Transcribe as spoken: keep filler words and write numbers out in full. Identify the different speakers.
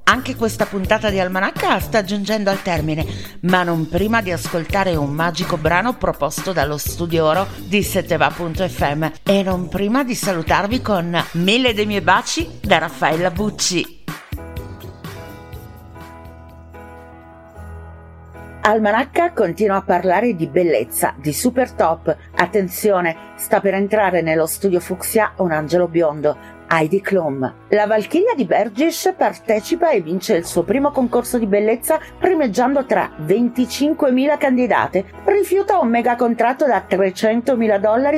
Speaker 1: Anche questa puntata di Almanacca sta giungendo al termine, ma non prima di ascoltare un magico brano proposto dallo Studio Oro di Seteva punto effe emme e non prima di salutarvi con Mille dei miei baci da Raffaella Bucci. Almanacca continua a parlare di bellezza, di super top. Attenzione, sta per entrare nello studio fucsia un angelo biondo, Heidi Klum. La Valchiria di Bergisch partecipa e vince il suo primo concorso di bellezza primeggiando tra venticinquemila candidate. Rifiuta un mega contratto da trecentomila dollari